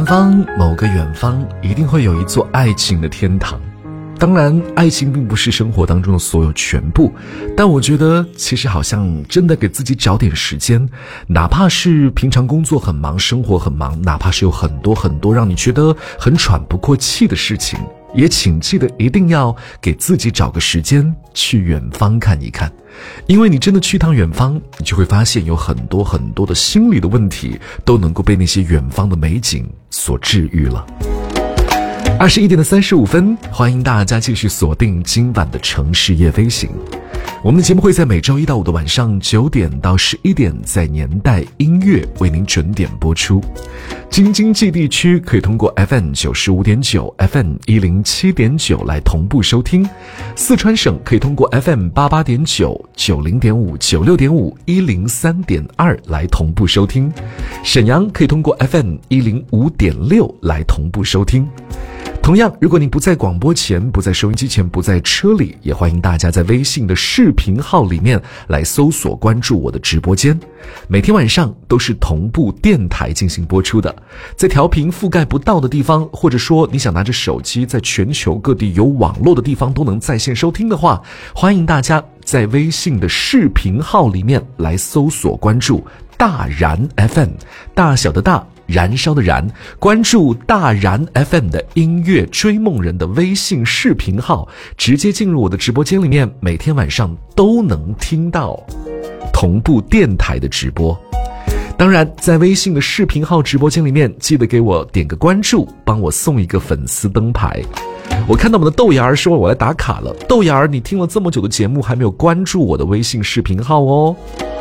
某个远方一定会有一座爱情的天堂。当然，爱情并不是生活当中的所有全部，但我觉得其实好像真的给自己找点时间，哪怕是平常工作很忙，生活很忙，哪怕是有很多让你觉得很喘不过气的事情，也请记得一定要给自己找个时间去远方看一看。因为你真的去趟远方，你就会发现有很多的心理的问题都能够被那些远方的美景所治愈了。21点35分，欢迎大家继续锁定今晚的城市夜飞行。我们的节目会在每周一到五的晚上9点到11点，在年代音乐为您准点播出。京津冀地区可以通过 FM95.9、FM107.9 来同步收听，四川省可以通过 FM88.9、90.5、96.5、103.2 来同步收听，沈阳可以通过 FM105.6 来同步收听。同样，如果您不在广播前，不在收音机前，不在车里，也欢迎大家在微信的视频号里面来搜索关注我的直播间。每天晚上都是同步电台进行播出的，在调频覆盖不到的地方，或者说你想拿着手机在全球各地有网络的地方都能在线收听的话，欢迎大家在微信的视频号里面来搜索关注大然 FM， 大小的大，燃烧的燃，关注大然 FM 的音乐追梦人的微信视频号，直接进入我的直播间里面，每天晚上都能听到同步电台的直播。当然，在微信的视频号直播间里面，记得给我点个关注，帮我送一个粉丝灯牌。我看到我们的豆芽儿说我来打卡了，豆芽儿，你听了这么久的节目还没有关注我的微信视频号哦。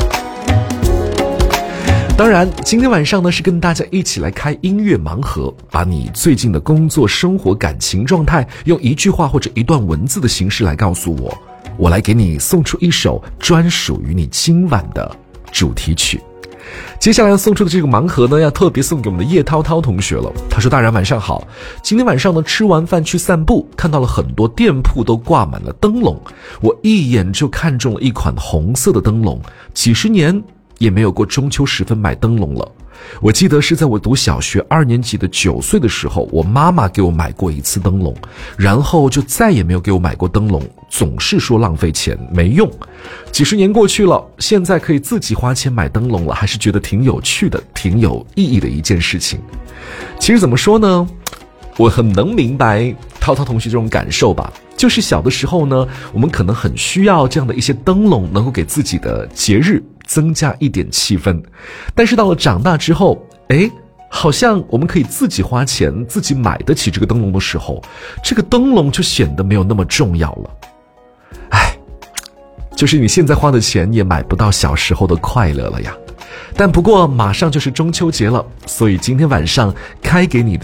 当然，今天晚上呢是跟大家一起来开音乐盲盒，把你最近的工作、生活、感情状态用一句话或者一段文字的形式来告诉我，我来给你送出一首专属于你今晚的主题曲。接下来要送出的这个盲盒呢，要特别送给我们的叶涛涛同学了。他说：大然晚上好，今天晚上呢吃完饭去散步，看到了很多店铺都挂满了灯笼，我一眼就看中了一款红色的灯笼，几十年也没有过中秋时分买灯笼了。我记得是在我读小学2年级的9岁的时候，我妈妈给我买过一次灯笼，然后就再也没有给我买过灯笼，总是说浪费钱没用。几十年过去了，现在可以自己花钱买灯笼了，还是觉得挺有趣的，挺有意义的一件事情。其实怎么说呢，我很能明白涛涛同学这种感受吧，就是小的时候呢，我们可能很需要这样的一些灯笼，能够给自己的节日增加一点气氛。但是到了长大之后，好像我们可以自己花钱，自己买得起这个灯笼的时候，这个灯笼就显得没有那么重要了。就是你现在花的钱也买不到小时候的快乐了呀。但不过马上就是中秋节了，所以今天晚上开给你的